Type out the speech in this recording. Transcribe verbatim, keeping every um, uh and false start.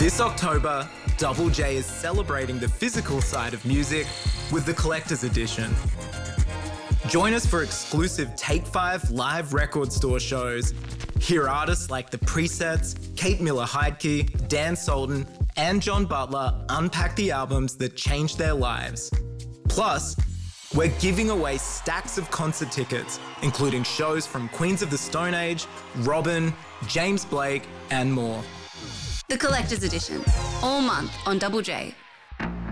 This October, Double J is celebrating the physical side of music with the Collector's Edition. Join us for exclusive Take five live record store shows. Hear artists like The Presets, Kate Miller-Heidke, Dan Sultan, and John Butler unpack the albums that changed their lives. Plus, we're giving away stacks of concert tickets, including shows from Queens of the Stone Age, Robin, James Blake, and more. The Collector's Edition, all month on Double J.